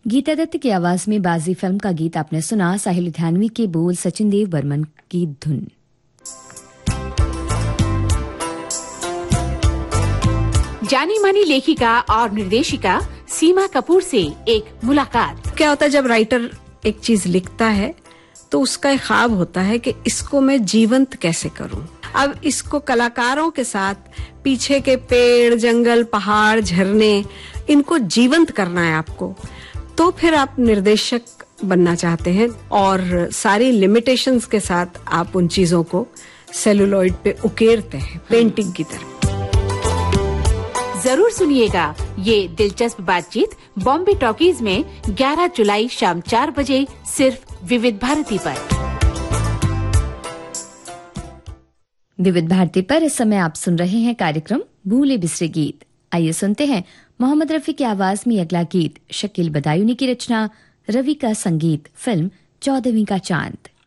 गीता दत्त की आवाज में बाजी फिल्म का गीत आपने सुना। साहिल लुधियानवी के बोल, सचिन देव बर्मन की धुन। जानी मानी लेखिका और निर्देशिका सीमा कपूर से एक मुलाकात। क्या होता है जब राइटर एक चीज लिखता है तो उसका एक ख्वाब होता है कि इसको मैं जीवंत कैसे करूं। अब इसको कलाकारों के साथ पीछे के पेड़, जंगल, पहाड़, झरने, इनको जीवंत करना है आपको। तो फिर आप निर्देशक बनना चाहते हैं और सारी लिमिटेशंस के साथ आप उन चीजों को सेलुलॉइड पे उकेरते हैं पेंटिंग की तरह। जरूर सुनिएगा ये दिलचस्प बातचीत बॉम्बे टॉकीज में 11 जुलाई शाम 4 बजे सिर्फ विविध भारती पर। विविध भारती पर इस समय आप सुन रहे हैं कार्यक्रम भूले बिसरे गीत। आइए सुनते हैं मोहम्मद रफी की आवाज में अगला गीत। शकील बदायूनी की रचना, रवि का संगीत, फिल्म 14वीं का चांद।